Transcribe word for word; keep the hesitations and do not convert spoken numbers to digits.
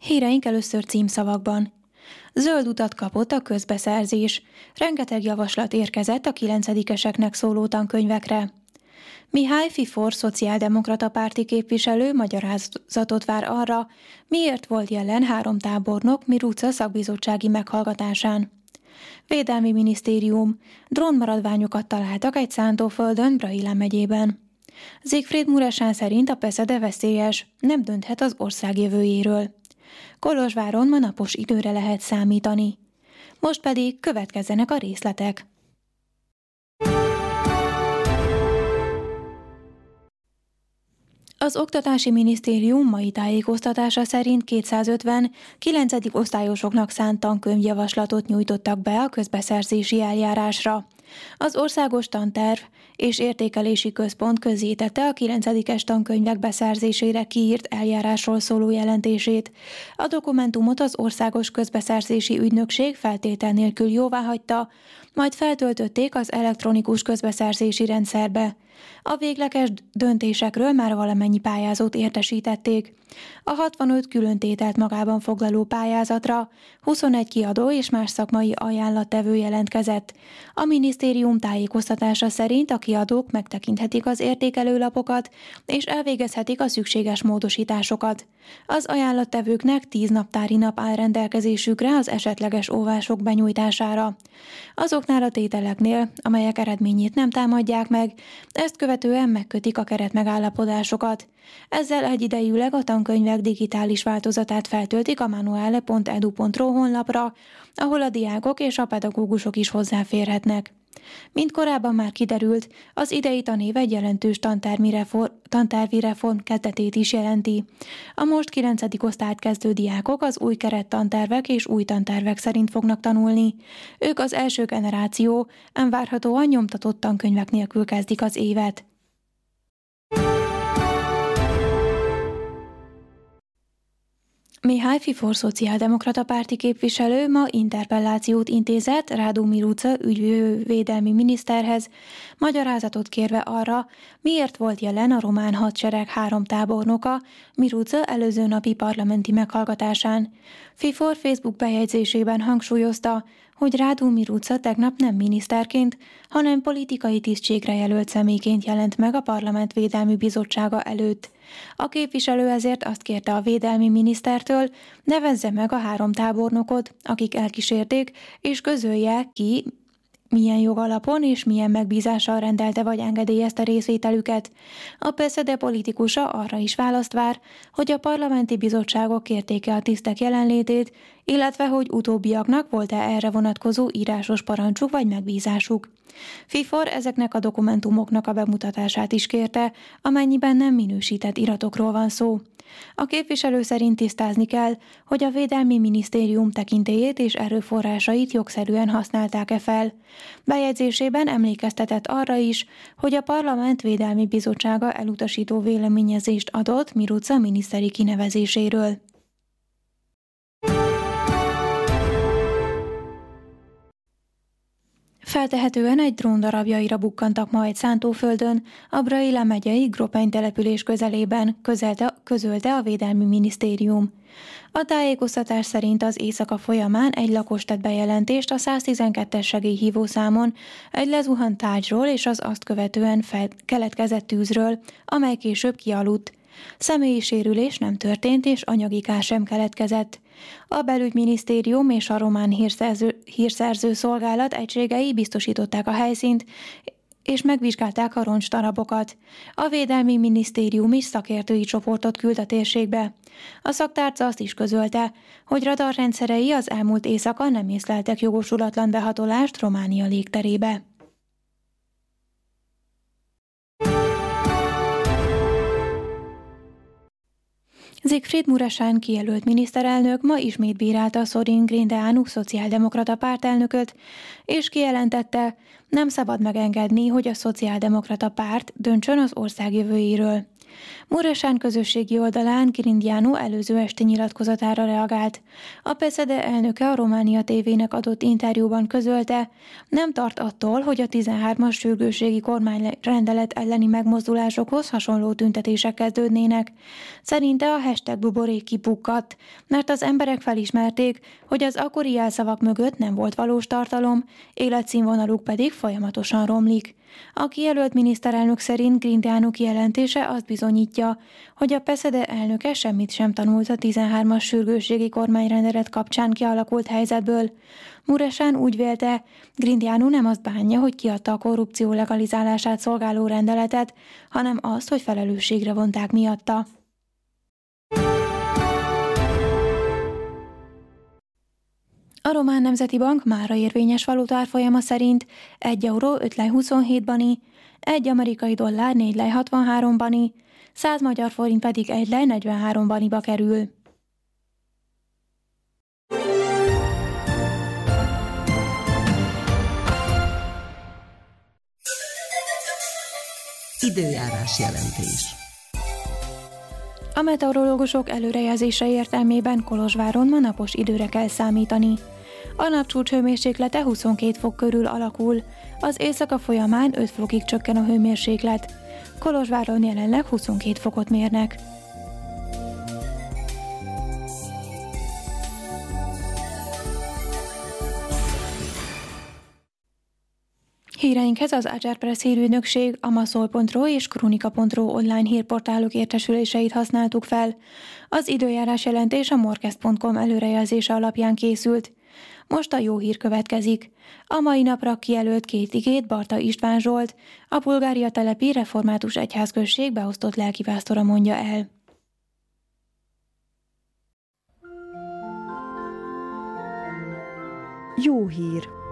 Híreink először címszavakban. Zöld utat kapott a közbeszerzés. Rengeteg javaslat érkezett a kilencedikeseknek szóló tankönyvekre. Mihály Fifor szociáldemokrata párti képviselő magyarázatot vár arra, miért volt jelen három tábornok Miruca szakbizottsági meghallgatásán. Védelmi minisztérium. Drónmaradványokat találtak egy szántóföldön Braila megyében. Siegfried Muresan szerint a peszede veszélyes, nem dönthet az ország jövőjéről. Kolozsváron ma napos időre lehet számítani. Most pedig következzenek a részletek. Az Oktatási Minisztérium mai tájékoztatása szerint kétszázötven kilencedik osztályosoknak szánt tankönyvjavaslatot nyújtottak be a közbeszerzési eljárásra. Az Országos Tanterv és Értékelési Központ közzétette a kilencedikes tankönyvek beszerzésére kiírt eljárásról szóló jelentését. A dokumentumot az Országos Közbeszerzési Ügynökség feltétel nélkül jóváhagyta, majd feltöltötték az elektronikus közbeszerzési rendszerbe. A végleges döntésekről már valamennyi pályázót értesítették. A hatvanöt külön tételt magában foglaló pályázatra huszonegy kiadó és más szakmai ajánlattevő jelentkezett. A minisztérium tájékoztatása szerint a kiadók megtekinthetik az értékelőlapokat és elvégezhetik a szükséges módosításokat. Az ajánlattevőknek tíz naptári nap áll rendelkezésükre az esetleges óvások benyújtására. Azoknál a tételeknél, amelyek eredményét nem támadják meg, ezt követően megkötik a keretmegállapodásokat. Ezzel egyidejűleg a tankönyvek digitális változatát feltöltik a manuale pont edu pont ro honlapra, ahol a diákok és a pedagógusok is hozzáférhetnek. Mint korábban már kiderült, az idei tanév egy jelentős tantármi reform, tantárvi reform kezdetét is jelenti. A most kilencedik osztályt kezdő diákok az új kerettantervek és új tantervek szerint fognak tanulni. Ők az első generáció, ám várhatóan nyomtatott tankönyvek nélkül kezdik az évet. Mihály Fifor szociáldemokrata párti képviselő ma interpellációt intézett Radu Miruca ügyvédelmi miniszterhez, magyarázatot kérve arra, miért volt jelen a román hadsereg három tábornoka Miruca előző napi parlamenti meghallgatásán. Fifor Facebook bejegyzésében hangsúlyozta, hogy Radu Miruca tegnap nem miniszterként, hanem politikai tisztségre jelölt személyként jelent meg a Parlament Védelmi Bizottsága előtt. A képviselő ezért azt kérte a védelmi minisztertől, nevezze meg a három tábornokot, akik elkísérték, és közölje ki, milyen jogalapon és milyen megbízással rendelte vagy engedélyezte részvételüket. A peszede politikusa arra is választ vár, hogy a parlamenti bizottságok kérték-e a tisztek jelenlétét, illetve hogy utóbbiaknak volt-e erre vonatkozó írásos parancsuk vagy megbízásuk. Fifor ezeknek a dokumentumoknak a bemutatását is kérte, amennyiben nem minősített iratokról van szó. A képviselő szerint tisztázni kell, hogy a Védelmi Minisztérium tekintélyét és erőforrásait jogszerűen használták-e fel. Bejegyzésében emlékeztetett arra is, hogy a Parlament Védelmi Bizottsága elutasító véleményezést adott Miruca miniszteri kinevezéséről. Feltehetően egy drón darabjaira bukkantak ma egy szántóföldön, a Braila megyei Gropeny település közelében, közelte, közölte a Védelmi Minisztérium. A tájékoztatás szerint az éjszaka folyamán egy lakos tett bejelentést a száztizenkettes segélyhívószámon egy lezuhant tárgyról és az azt követően fel, keletkezett tűzről, amely később kialudt. Személyi sérülés nem történt, és anyagi kár sem keletkezett. A belügyminisztérium és a román hírszerző, hírszerző szolgálat egységei biztosították a helyszínt, és megvizsgálták a roncstarabokat. A Védelmi Minisztérium is szakértői csoportot küld a térségbe. A szaktárca azt is közölte, hogy radarrendszerei az elmúlt éjszaka nem észleltek jogosulatlan behatolást Románia légterébe. Siegfried Muresan kijelölt miniszterelnök ma ismét bírálta Sorin Grindeanu szociáldemokrata pártelnököt, és kijelentette, nem szabad megengedni, hogy a szociáldemokrata párt döntsön az ország jövőjéről. Muresan közösségi oldalán Grindeanu előző esti nyilatkozatára reagált. A pé es zé dé elnöke a Románia té vének adott interjúban közölte, nem tart attól, hogy a tizenhármas sürgősségi kormányrendelet elleni megmozdulásokhoz hasonló tüntetések kezdődnének. Szerinte a hashtag buborék kipukkadt, mert az emberek felismerték, hogy az akkori jelszavak mögött nem volt valós tartalom, életszínvonaluk pedig folyamatosan romlik. A kijelölt miniszterelnök szerint Grindeanu kijelentése azt bizonyítja, hogy a pé es zé dé elnöke semmit sem tanult a tizenhármas sürgősségi kormányrendelet kapcsán kialakult helyzetből. Muresan úgy vélte, Grindeanu nem azt bánja, hogy kiadta a korrupció legalizálását szolgáló rendeletet, hanem azt, hogy felelősségre vonták miatta. A Román Nemzeti Bank mára érvényes valutárfolyama szerint egy euró öt lej huszonhét bani, egy amerikai dollár négy lej hatvanhárom bani, száz magyar forint pedig egy lej negyvenhárom baniba kerül. Időjárás jelentés. A meteorológusok előrejelzése értelmében Kolozsváron ma napos időre kell számítani. A napcsúcs hőmérséklete huszonkét fok körül alakul, az éjszaka folyamán öt fokig csökken a hőmérséklet. Kolozsváron jelenleg huszonkét fokot mérnek. Híreinkhez az Agerpress hírügynökség, a maszol pont ro és kronika pont ro online hírportálok értesüléseit használtuk fel. Az időjárás jelentés a morkest pont com előrejelzése alapján készült. Most a jó hír következik. A mai napra kijelölt két igét Barta István Zsolt, a Bulgária telepi református egyházközség beosztott lelkipásztora mondja el. Jó hír!